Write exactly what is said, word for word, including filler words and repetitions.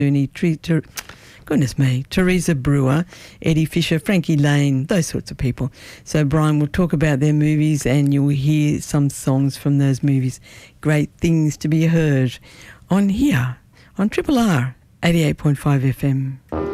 Looney, Tre- Ter- goodness me, Teresa Brewer, Eddie Fisher, Frankie Lane, those sorts of people. So Brian will talk about their movies and you'll hear some songs from those movies. Great things to be heard on here, on Triple R, eighty-eight point five F M.